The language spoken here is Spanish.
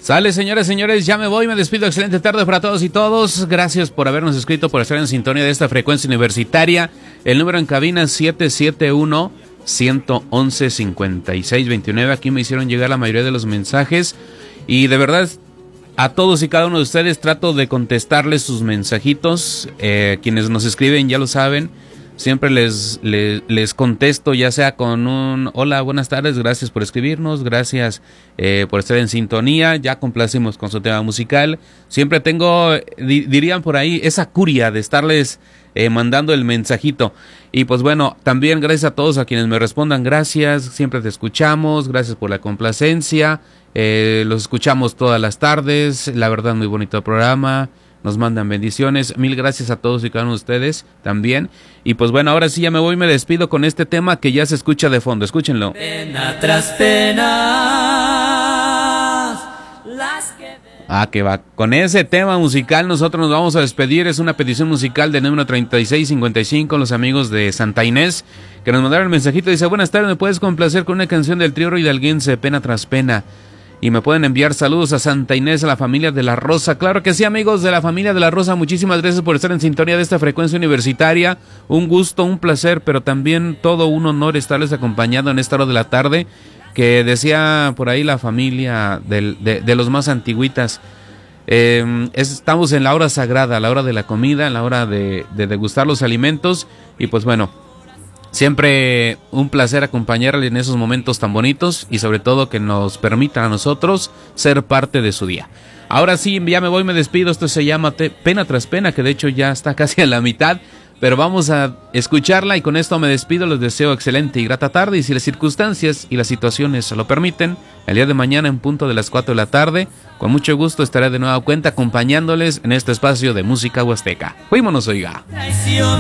Sale, señores, ya me voy, me despido. Excelente tarde para todos y todos. Gracias por habernos escrito, por estar en sintonía de esta frecuencia universitaria. El número en cabina es 771-111-5629. Aquí me hicieron llegar la mayoría de los mensajes. Y de verdad, a todos y cada uno de ustedes trato de contestarles sus mensajitos. Quienes nos escriben ya lo saben. Siempre les contesto, ya sea con un hola, buenas tardes, gracias por escribirnos, gracias por estar en sintonía, ya complacimos con su tema musical. Siempre tengo, dirían por ahí, esa curia de estarles mandando el mensajito. Y pues bueno, también gracias a todos a quienes me respondan, gracias, siempre te escuchamos, gracias por la complacencia, los escuchamos todas las tardes, la verdad muy bonito programa. Nos mandan bendiciones, mil gracias a todos y cada uno de ustedes también. Y pues bueno, ahora sí ya me voy y me despido con este tema que ya se escucha de fondo, escúchenlo. Pena tras penas, las que... Que va, con ese tema musical nosotros nos vamos a despedir. Es una petición musical del número 3655, los amigos de Santa Inés, que nos mandaron el mensajito, dice, buenas tardes, ¿me puedes complacer con una canción del trío hidalguense, Pena tras Pena? Y me pueden enviar saludos a Santa Inés, a la familia de La Rosa. Claro que sí, amigos de la familia de La Rosa, muchísimas gracias por estar en sintonía de esta frecuencia universitaria. Un gusto, un placer, pero también todo un honor estarles acompañando en esta hora de la tarde, que decía por ahí la familia de los más antiguitas. Estamos en la hora sagrada, la hora de la comida, la hora de degustar los alimentos. Y pues bueno, siempre un placer acompañarle en esos momentos tan bonitos y sobre todo que nos permitan a nosotros ser parte de su día. Ahora sí, ya me voy, me despido. Esto se llama Pena tras Pena, que de hecho ya está casi a la mitad, pero vamos a escucharla y con esto me despido. Les deseo excelente y grata tarde y si las circunstancias y las situaciones lo permiten, el día de mañana en punto de las 4 de la tarde, con mucho gusto estaré de nueva cuenta acompañándoles en este espacio de música huasteca. Fuímonos, oiga.